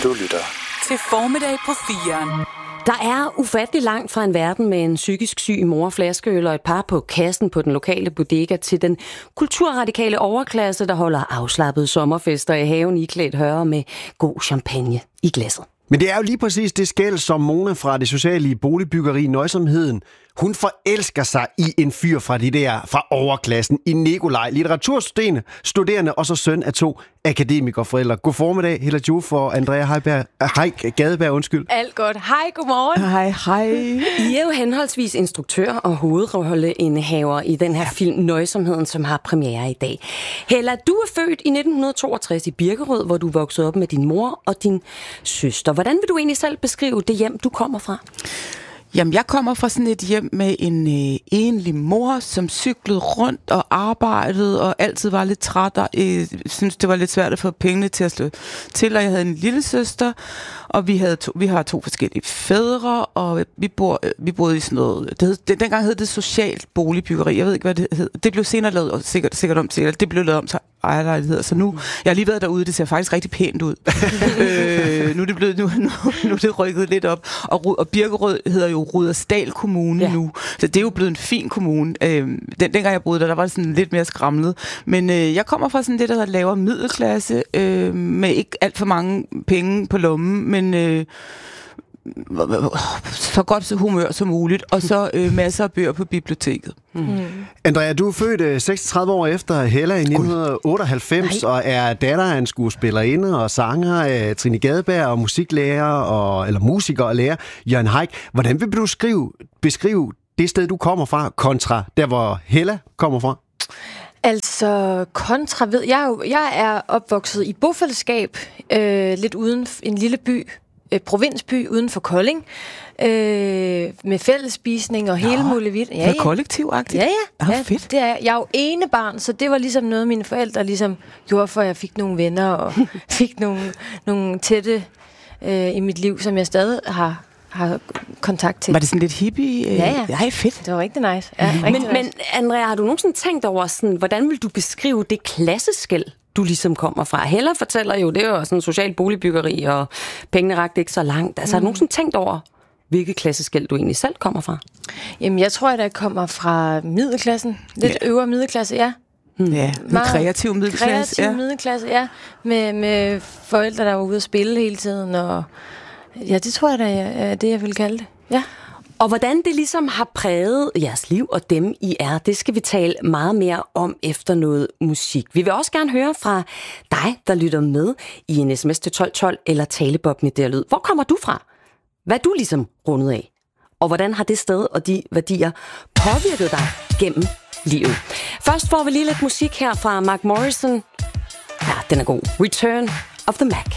Du lytter til Formiddag på 4'eren. Der er ufattelig langt fra en verden med en psykisk syg mor, flaskeøl og et par på kassen på den lokale bodega til den kulturradikale overklasse, der holder afslappede sommerfester i haven iklædt høre med god champagne i glasset. Men det er jo lige præcis det skel, som Mona fra det sociale boligbyggeri Nøjsomheden, hun forelsker sig i en fyr fra overklassen i Nikolaj, litteraturstuderende og så søn af 2 akademikerforældre. God formiddag, Hella Juf og Andrea Gadeberg, undskyld. Alt godt. Hej, godmorgen. Hej. I er jo henholdsvis instruktør og hovedrolleindehaver i den her film Nøjsomheden, som har premiere i dag. Hella, du er født i 1962 i Birkerød, hvor du voksede op med din mor og din søster. Hvordan vil du egentlig selv beskrive det hjem, du kommer fra? Jamen, jeg kommer fra sådan et hjem med en enlig mor, som cyklede rundt og arbejdede, og altid var lidt træt, og synes det var lidt svært at få pengene til at slå til, og jeg havde en lille søster, og vi har 2 forskellige fædre, og vi boede i sådan noget, dengang hed det socialt boligbyggeri, jeg ved ikke, hvad det hed. Det blev senere lavet, sikkert om til, det blev lavet om til ejerlejligheder, så nu, jeg har lige været derude, det ser faktisk rigtig pænt ud. Nu er det rykket lidt op, og Birkerød hedder jo Rudersdal Kommune nu, så det er jo blevet en fin kommune. Dengang jeg boede der var det sådan lidt mere skramlet, men jeg kommer fra sådan det, der hedder lavere middelklasse, med ikke alt for mange penge på lommen, men så godt humør som muligt, og så masser af bøger på biblioteket. Andrea, du er født 36 år efter Hella i 1998, og er datter af en skuespillerinde og sanger, Trine Gadeberg, og musiklærer, eller musiker og lærer, Jørgen Haik. Hvordan vil du beskrive det sted, du kommer fra, kontra der, hvor Hella kommer fra? Altså, jeg er opvokset i bofællesskab, lidt uden en lille by, provinsby uden for Kolding, med fællesspisning og hele muligvis. Ja. Kollektivagtigt? Ja. Fedt. Det er, jeg er jo enebarn, så det var ligesom noget, mine forældre ligesom gjorde, for jeg fik nogle venner og fik nogle tætte i mit liv, som jeg stadig har kontakt til. Var det sådan lidt hippie? Ja. Ej, fedt. Det var rigtig nice. Ja, rigtig nice. Men Andrea, har du nogensinde tænkt over, sådan, hvordan vil du beskrive det klasseskel, du ligesom kommer fra? Hella fortæller jo, det er jo sådan social boligbyggeri, og pengene rakte ikke så langt. Altså, har du nogensinde tænkt over, hvilket klasseskel du egentlig selv kommer fra? Jamen, jeg tror, at jeg kommer fra middelklassen. Lidt øvre middelklasse, ja. Ja, med kreativ middelklasse. Middelklasse, ja. Med forældre, der var ude at spille hele tiden, og ja, det tror jeg da er det, jeg vil kalde det. Ja. Og hvordan det ligesom har præget jeres liv og dem, I er, det skal vi tale meget mere om efter noget musik. Vi vil også gerne høre fra dig, der lytter med i en sms til 1212 eller talebobben i der lyd. Hvor kommer du fra? Hvad er du ligesom rundet af? Og hvordan har det sted og de værdier påvirket dig gennem livet? Først får vi lige lidt musik her fra Mark Morrison. Ja, den er god. Return of the Mac.